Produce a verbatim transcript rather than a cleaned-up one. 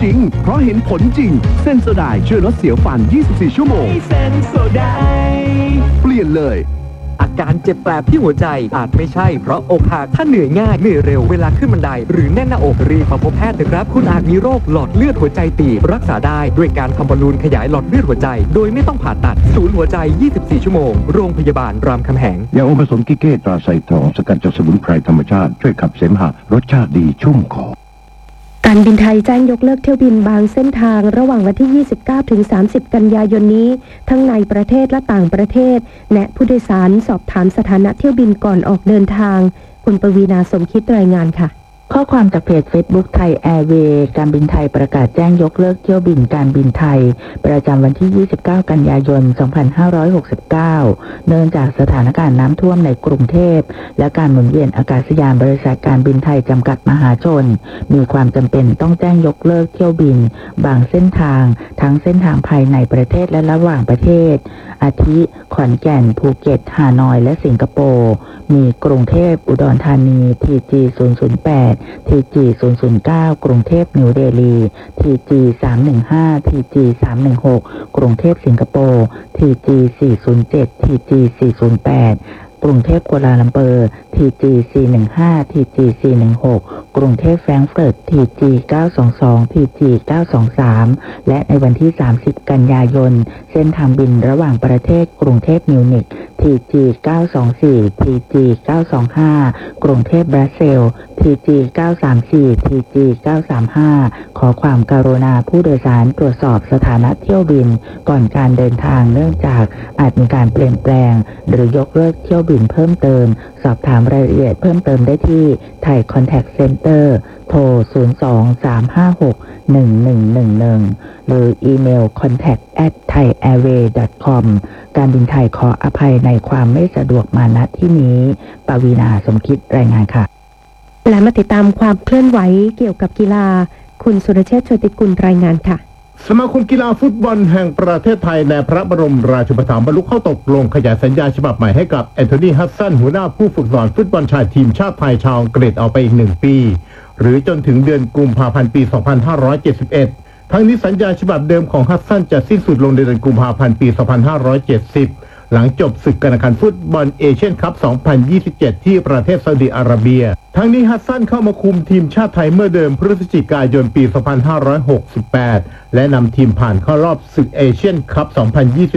จริงเพราะเห็นผลจริงเซนโซไดช่วยลดเสียวฟันยี่สิบสี่ชั่วโมงเซนโซไดเปลี่ยนเลยอาการเจ็บแปลบที่หัวใจอาจไม่ใช่เพราะอกหักถ้าเหนื่อยง่ายเหนื่อยเร็วเวลาขึ้นบันไดหรือแน่นหน้าอกรีบมาพบแพทย์เถอะครับคุณอาจมีโรคหลอดเลือดหัวใจตีบรักษาได้ด้วยการทำบอลลูนขยายหลอดเลือดหัวใจโดยไม่ต้องผ่าตัดศูนย์หัวใจยี่สิบสี่ชั่วโมงโรงพยาบาลรามคำแหงยาอมผสมกิเกตราไซทองสกัดจากสมุนไพรธรรมชาติช่วยขับเสมหะรสชาติดีชุ่มคอการบินไทยแจ้งยกเลิกเที่ยวบินบางเส้นทางระหว่างวันที่ยี่สิบเก้าถึงสามสิบกันยายนนี้ทั้งในประเทศและต่างประเทศแนะผู้โดยสารสอบถามสถานะเที่ยวบินก่อนออกเดินทางคุณปวีณาสมคิดรายงานค่ะข้อความจากเพจ Facebook ไทยแอร์เวย์การบินไทยประกาศแจ้งยกเลิกเที่ยวบินการบินไทยประจำวันที่ยี่สิบเก้ากันยายนสองพันห้าร้อยหกสิบเก้าเนื่องจากสถานการณ์น้ำท่วมในกรุงเทพและการหมุนเวียนอากาศยานบริษัทการบินไทยจำกัดมหาชนมีความจำเป็นต้องแจ้งยกเลิกเที่ยวบินบางเส้นทางทั้งเส้นทางภายในประเทศและระหว่างประเทศอาทิขอนแก่นภูเก็ตฮานอยและสิงคโปร์มีกรุงเทพอุดรธานี ที จี ศูนย์ ศูนย์ แปด ที จี ศูนย์ ศูนย์ เก้า กรุงเทพนิวเดลี ที จี สาม หนึ่ง ห้า ที จี สาม หนึ่ง หก กรุงเทพสิงคโปร์ ที จี สี่ ศูนย์ เจ็ด ที จี สี่ ศูนย์ แปด กรุงเทพกัวลาลัมเปอร์ ที จี สี่ หนึ่ง ห้า ที จี สี่ หนึ่ง หก กรุงเทพแฟรงก์เฟิร์ต ที จี เก้า สอง สอง ที จี เก้า สอง สาม และในวันที่สามสิบกันยายนเส้นทางบินระหว่างประเทศกรุงเทพมิวนิก ที จี เก้า สอง สี่ ที จี เก้า สอง ห้า กรุงเทพบรัสเซลส์ ที จี เก้า สาม สี่ ที จี เก้า สาม ห้า ขอความกรุณาผู้โดยสารตรวจสอบสถานะเที่ยวบินก่อนการเดินทางเนื่องจากอาจมีการเปลี่ยนแปลงหรือยกเลิกเที่ยวบินเพิ่มเติมสอบถามรายละเอียดเพิ่มเติมได้ที่ไทยคอนแทคเซ็นเตอร์โทร ศูนย์ สอง สาม ห้า หก หนึ่ง หนึ่ง หนึ่ง หนึ่ง หรืออีเมล คอนแทค แอท ไทยแอร์เวย์ ดอท คอม การบินไทยขออภัยในความไม่สะดวกมาณที่นี้ปวีณาสมคิดรายงานค่ะและมาติดตามความเคลื่อนไหวเกี่ยวกับกีฬาคุณสุรเชษฐ์โชติกุลรายงานค่ะสมาคมกีฬาฟุตบอลแห่งประเทศไทยในพระบรมราชูปถัมภ์บรรลุข้อตกลงขยายสัญญาฉบับใหม่ให้กับแอนโทนี ฮัดสันหัวหน้าผู้ฝึกสอนฟุตบอลชายทีมชาติไทยชาวอังกฤษออกไปอีกหนึ่งปีหรือจนถึงเดือนกุมภาพันธ์ปี สองพันห้าร้อยเจ็ดสิบเอ็ด ทั้งนี้สัญญาฉบับเดิมของฮัดสันจะสิ้นสุดลงในเดือนกุมภาพันธ์ปี สองพันห้าร้อยเจ็ดสิบ หลังจบศึกการแข่งขันฟุตบอลเอเชียนคัพ สองพันยี่สิบเจ็ด ที่ประเทศซาอุดิอาระเบียทั้งนี้ฮัสซันเข้ามาคุมทีมชาติไทยเมื่อเดือนพฤศจิกายนปี สองพันห้าร้อยหกสิบแปด และนำทีมผ่านเข้ารอบศึกเอเชียนคัพ สองพันยี่สิบ